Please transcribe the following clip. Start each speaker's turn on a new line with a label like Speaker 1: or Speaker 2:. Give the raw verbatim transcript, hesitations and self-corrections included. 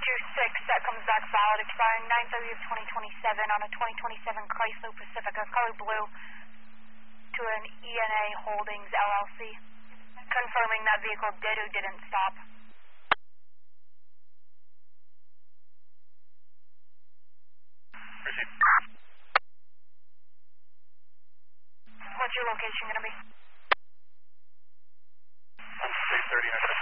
Speaker 1: two six, that comes back valid, expiring nine thirty of twenty twenty-seven on a twenty twenty-seven Chrysler Pacifica, color blue, to an E N A Holdings L L C. Confirming that vehicle did or didn't stop.
Speaker 2: Proceed.
Speaker 1: What's your location going to be?
Speaker 2: On three thirty,